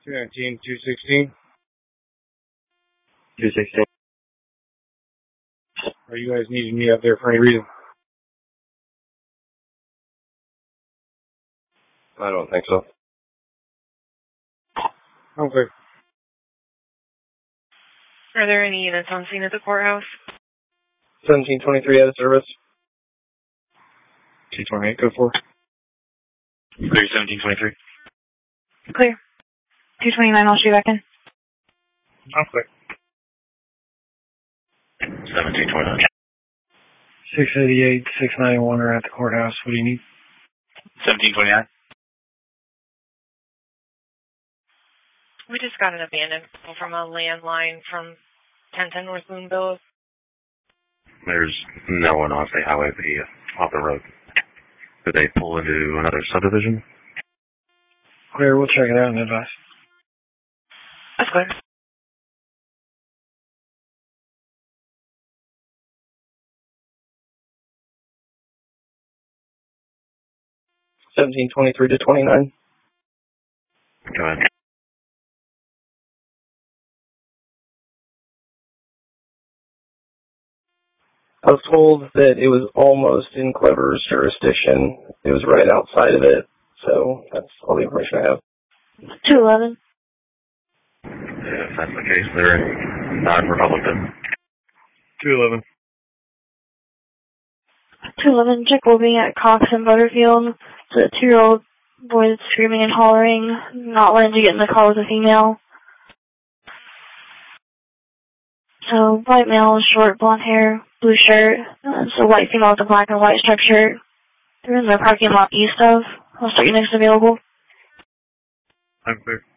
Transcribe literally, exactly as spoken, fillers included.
two nineteen, two sixteen. two sixteen. Are you guys needing me up there for any reason? I don't think so. Okay. Are there any units on scene at the courthouse? seventeen twenty-three out of service. two twenty-eight, go for. Clear seventeen twenty-three. Clear. two twenty-nine, I'll shoot back in. I'm clear. seventeen twenty-nine. six eighty-eight, six ninety-one are at the courthouse. What do you need? seventeen twenty-nine. We just got an abandoned call from a landline from ten ten North Boonville. There's no one off the highway, but uh, off the road. Did they pull into another subdivision? Clear, we'll check it out and advise. That's clear. seventeen twenty-three to twenty-nine. Go ahead. I was told that it was almost in Clever's jurisdiction. It was right outside of it. So that's all the information I have. two eleven. If that's the case, they're non-Republican. two eleven. two eleven, check will be at Cox and Butterfield. It's a two-year-old boy that's screaming and hollering, not wanting to get in the car with a female. So, white male, short blonde hair, blue shirt. Uh, so, white female with a black and white striped shirt. They're in the parking lot east of. I'll start you next available. I'm clear.